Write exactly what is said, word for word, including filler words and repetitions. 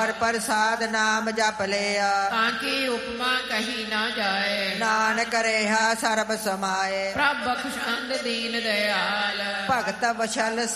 ਹਰ ਪ੍ਰਸਾਦ ਨਾਮ ਜਪ ਲਿਆ, ਤਾਂ ਕੀ ਉਪਮਾ ਕਹੀ ਨਾ ਜਾਏ। ਨਾਨਕ ਰਿਹਾ ਸਰਬ ਸਮਾਏ, ਪ੍ਰਭ ਬਖਸ਼ੰਦ ਦੀਨ ਦਇਆਲ, ਭਗਤ ਵਛਲ